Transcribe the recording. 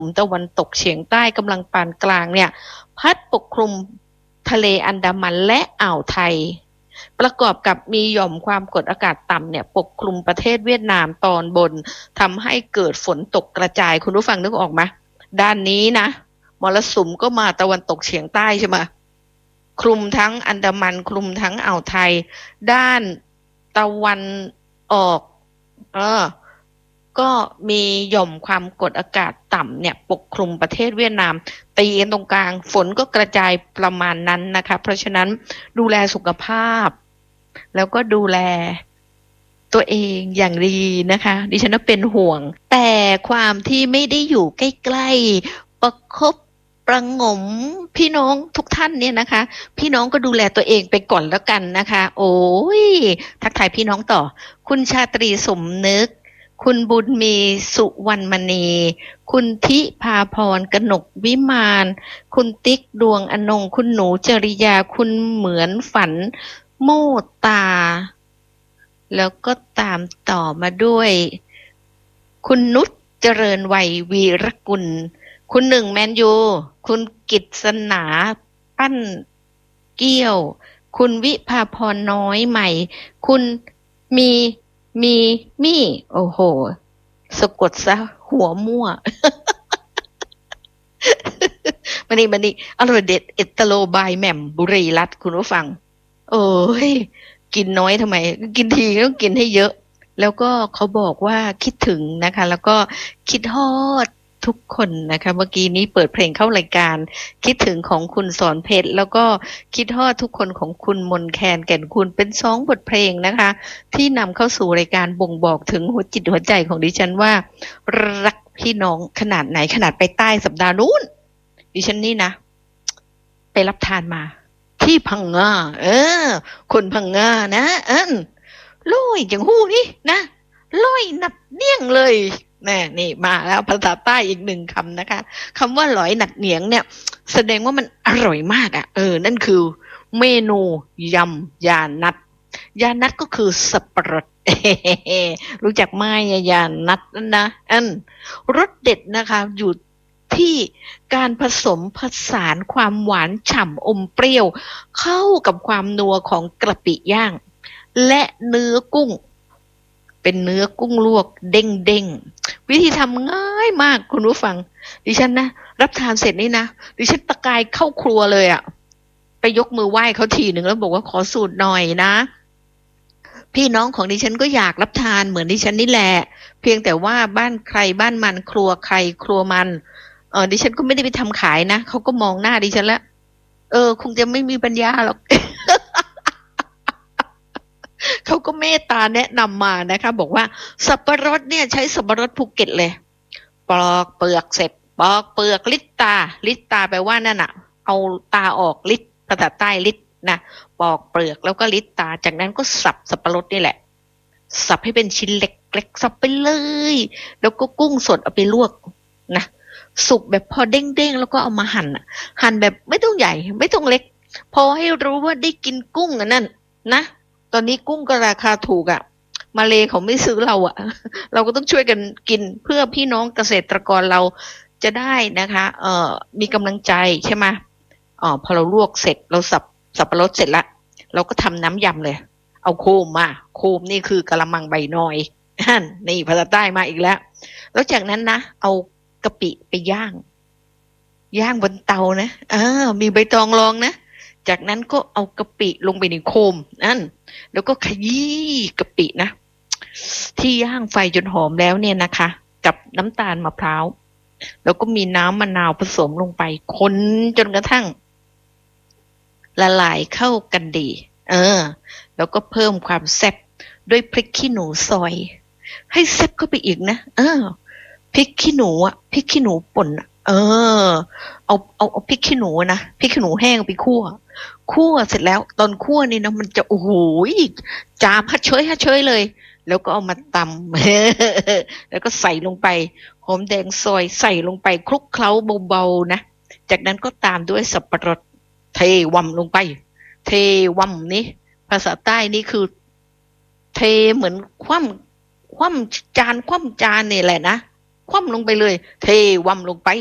ตะวันตกเฉียงใต้กำลังปานกลางเนี่ยพัดปกคลุมทะเลอันดามันและอ่าวไทยประกอบกับมีหย่อมความกดอากาศต่ำเนี่ยปกคลุมประเทศเวียดนามตอนบนทำให้เกิดฝนตกกระจายคุณผู้ฟังนึกออกไหมด้านนี้นะมรสุมก็มาตะวันตกเฉียงใต้ใช่ไหมคลุมทั้งอันดามันคลุมทั้งอ่าวไทยด้านตะวันออกก็มีหย่อมความกดอากาศต่ำเนี่ยปกคลุมประเทศเวียดนามตีกันตรงกลางฝนก็กระจายประมาณนั้นนะคะเพราะฉะนั้นดูแลสุขภาพแล้วก็ดูแลตัวเองอย่างดีนะคะดิฉันเป็นห่วงแต่ความที่ไม่ได้อยู่ใกล้ๆประคบประหงมพี่น้องทุกท่านเนี่ยนะคะพี่น้องก็ดูแลตัวเองไปก่อนแล้วกันนะคะโอ้ยทักทายพี่น้องต่อคุณชาตรีสมนึกคุณบุญมีสุวรรณมณีคุณทิพาพรกนกวิมานคุณติ๊กดวงอนงคุณหนูจริยาคุณเหมือนฝันโมตาแล้วก็ตามต่อมาด้วยคุณนุชเจริญวัยวีรกุลคุณหนึ่งแมนยูคุณกิตสนาปั้นเกี้ยวคุณวิภาพรน้อยใหม่คุณมีโอ้โหสะกดซะหัวมั่ว มานี่อร่อยเด็ดเอตโลบายแหม่มบุรีรัตน์คุณผู้ฟังโอ้ยกินน้อยทำไมกินทีต้องกินให้เยอะแล้วก็เขาบอกว่าคิดถึงนะคะแล้วก็คิดฮอดทุกคนนะคะเมื่อกี้นี้เปิดเพลงเข้ารายการคิดถึงของคุณสอนเพชรแล้วก็คิดฮอดทุกคนของคุณมนแคนแก่นคุณเป็น2บทเพลงนะคะที่นำเข้าสู่รายการบ่งบอกถึงหัวจิตหัวใจของดิฉันว่ารักพี่น้องขนาดไหนขนาดไปใต้สัปดาห์นู้นดิฉันนี่นะไปรับทานมาที่พังงาคนพังงานะลอยอย่างหู้นี่นะลอยหนัดเนียงเลยนี่มาแล้วภาษาใต้อีก1คำนะคะคำว่าลอยหนัดเนียงเนี่ยแสดงว่ามันอร่อยมากอ่ะนั่นคือเมนูยำยานัดก็คือสับปะรด รู้จักไหมยานัดนะรสเด็ดนะคะอยู่ที่การผสมผสานความหวานฉ่ำอมเปรี้ยวเข้ากับความนัวของกระปิย่างและเนื้อกุ้งเป็นเนื้อกุ้งลวกเด้งวิธีทำง่ายมากคุณผู้ฟังดิฉันนะรับทานเสร็จนี่นะดิฉันตะกายเข้าครัวเลยอะไปยกมือไหว้เขาทีหนึ่งแล้วบอกว่าขอสูตรหน่อยนะพี่น้องของดิฉันก็อยากรับทานเหมือนดิฉันนี่แหละเพียงแต่ว่าบ้านใครบ้านมันครัวใครครัวมันดิฉันก็ไม่ได้ไปทำขายนะเขาก็มองหน้าดิฉันแล้วคงจะไม่มีปัญญาหรอก เขาก็เมตตาแนะนำมานะคะบอกว่าสับปะรดเนี่ยใช้สับปะรดภูเก็ตเลยปอกเปลือกเสร็จปอกเปลือกลิดตาแปลว่านั่นน่ะเอาตาออกลิดภาษาใต้ลิดนะปอกเปลือกแล้วก็ลิดตาจากนั้นก็สับสับปะรดนี่แหละสับให้เป็นชิ้นเล็กๆสับไปเลยแล้วก็กุ้งสดเอาไปลวกนะสุกแบบพอเด้งๆแล้วก็เอามาหั่นแบบไม่ต้องใหญ่ไม่ต้องเล็กพอให้รู้ว่าได้กินกุ้งนั่นนะตอนนี้กุ้งก็ราคาถูกมาเลเขาไม่ซื้อเราเราก็ต้องช่วยกันกินเพื่อพี่น้องเกษตรกรเราจะได้นะคะมีกำลังใจใช่ไหมพอเราลวกเสร็จเราสับปะรดเสร็จละเราก็ทำน้ำยำเลยเอาโคมนี่คือกะละมังใบนอยนี่ภาษาใต้มาอีกแล้วจากนั้นนะเอากะปิไปย่างบนเตานะมีใบตองรองนะจากนั้นก็เอากะปิลงไปในโคมแล้วก็ขยี้กะปินะที่ย่างไฟจนหอมแล้วเนี่ยนะคะกับน้ำตาลมะพร้าวแล้วก็มีน้ำมะนาวผสมลงไปคนจนกระทั่งละลายเข้ากันดีแล้วก็เพิ่มความแซ่บด้วยพริกขี้หนูซอยให้แซ่บเข้าไปอีกนะพริกขี้หนูพริกขี้หนูป่นเอาพริกขี้หนูนะพริกขี้หนูแห้งไปคั่วเสร็จแล้วตอนคั่วนี่นะมันจะโอ้โหจามฮัดเชยเลยแล้วก็เอามาตำ แล้วก็ใส่ลงไปหอมแดงซอยใส่ลงไปคลุกเคล้าเบาๆนะจากนั้นก็ตามด้วยสับปะรดเทว่ำลงไปเทว่ำนี่ภาษาใต้นี่คือเทเหมือนคว่ำจานนี่แหละนะคว่ำลงไปเลย เทว่ำลงไป